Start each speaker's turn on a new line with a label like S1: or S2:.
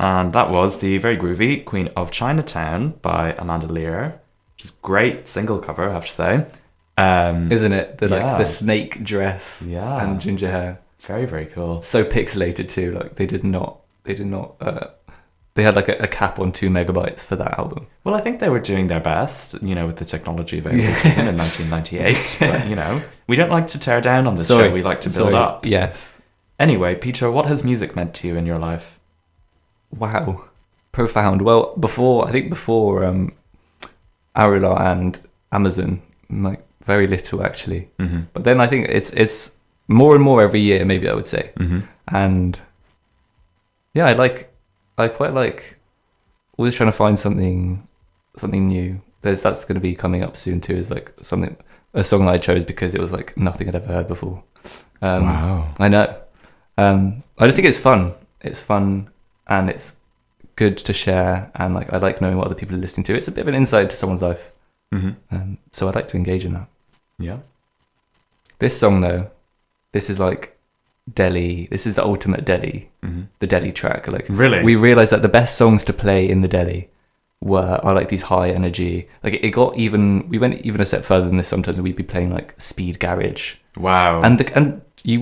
S1: And that was the very groovy Queen of Chinatown by Amanda Lear, which is a great single cover, I have to say.
S2: Isn't it? The
S1: yeah.
S2: like the snake dress
S1: Yeah.
S2: and ginger hair.
S1: Very, very cool.
S2: So pixelated too. Like they did not. They had like a cap on 2 megabytes for that album.
S1: Well, I think they were doing their best, with the technology available to them in 1998. But, we don't like to tear down on this show. We like to build up.
S2: Yes.
S1: Anyway, Peter, what has music meant to you in your life?
S2: Wow. Profound. Well, before Arula and Amazon, like very little actually.
S1: Mm-hmm.
S2: But then I think it's more and more every year, maybe I would say.
S1: Mm-hmm.
S2: And yeah, I quite like always trying to find something new. That's going to be coming up soon too. Is like a song that I chose because it was like nothing I'd ever heard before.
S1: Wow.
S2: I know. I just think it's fun. It's fun and it's good to share. And like I like knowing what other people are listening to. It's a bit of an insight to someone's life.
S1: Mm-hmm.
S2: So I'd like to engage in that.
S1: Yeah.
S2: This song though, this is like Delhi. This is the ultimate Delhi.
S1: Mm-hmm.
S2: The Delhi track. Like
S1: Really?
S2: we realized that the best songs to play in the Delhi are like these high energy. Like we went even a step further than this. Sometimes we'd be playing like speed garage.
S1: Wow.
S2: And